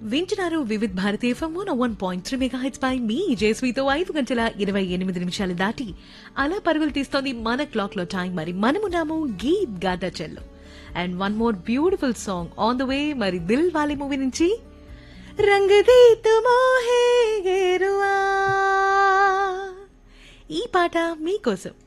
వింటున్నారు Vividh Bharati FM 101.3 megahertz పై మీ జేస్వీతో 5 గంటల 28 నిమిషాలు దాటి అలా పరుగులు తీస్తోంది మన క్లాక్ లో టైం. మరి మనమున్నాము గీత్ గాథా చెల్లో. And one more beautiful song on the way. మరి దిల్ వాలే మూవీ నుంచి రంగ్ దే తుమో హే గేరువా, ఈ పాట మీకోసం.